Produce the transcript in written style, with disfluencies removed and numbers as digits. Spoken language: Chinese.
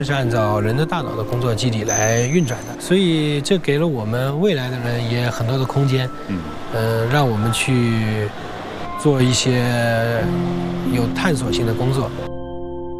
是按照人的大脑的工作机理来运转的，所以这给了我们未来的人也很多的空间，让我们去做一些有探索性的工作。